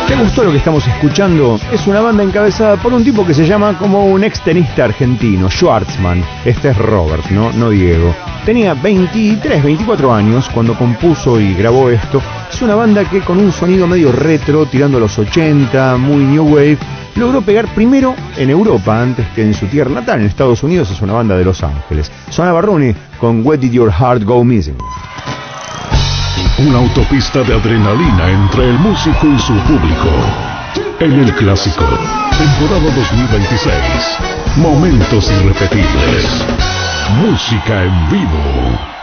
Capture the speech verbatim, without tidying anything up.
¿Te gustó lo que estamos escuchando? Es una banda encabezada por un tipo que se llama como un ex tenista argentino, Schwartzman. Este es Robert, ¿no? No Diego. Tenía veintitrés, veinticuatro años cuando compuso y grabó esto. Es una banda que con un sonido medio retro, tirando a los ochenta, muy new wave, logró pegar primero en Europa antes que en su tierra natal. En Estados Unidos es una banda de Los Ángeles. Sonaba Rooney con Where Did Your Heart Go Missing. Una autopista de adrenalina entre el músico y su público. En el Clásico, temporada dos mil veintiséis. Momentos irrepetibles. Música en vivo.